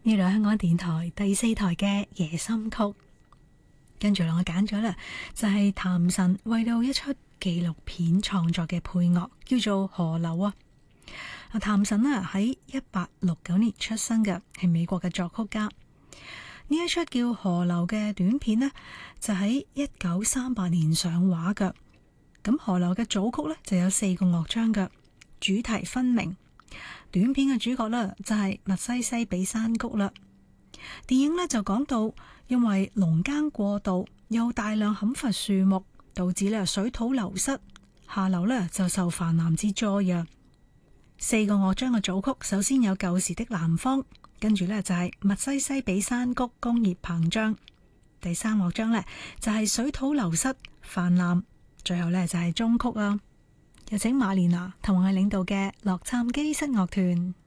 呢度香港電台第4台嘅夜心曲，跟住我揀咗啦，就係譚神為到一出紀錄片創作嘅配樂，叫做《河流》啊。譚神啊喺1869年出生嘅，係美國嘅作曲家。呢一出叫《河流》嘅短片呢，就喺1938年上畫嘅。咁《河流》嘅組曲呢，就有4個樂章嘅，主題分明。短片嘅主角呢，就係密西西比山谷啦。電影呢，就講到，因為農耕過度，又大量砍伐樹木，導致呢水土流失，下流呢就受泛濫之災啊。4個樂章嘅組曲，首先有舊時的南方，跟住呢就係密西西比山谷工業膨脹，第3樂章呢就係水土流失泛濫，最後呢就係終曲啊。有請馬連娜同我領導嘅洛杉磯室樂團。